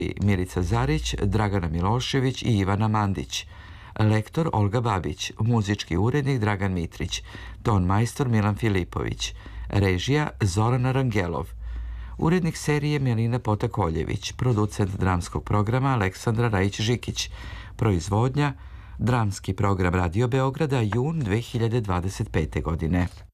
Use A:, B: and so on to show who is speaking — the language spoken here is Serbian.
A: Milica Zarić, Dragana Milošević i Ivana Mandić. Lektor Olga Babić, muzički urednik Dragan Mitrić, ton majstor Milan Filipović, režija Zoran Rangelov, urednik serije Melina Potakoljević, producent dramskog programa Aleksandra Rajić-Žikić, proizvodnja Dramski program Radio Beograda, jun 2025. godine.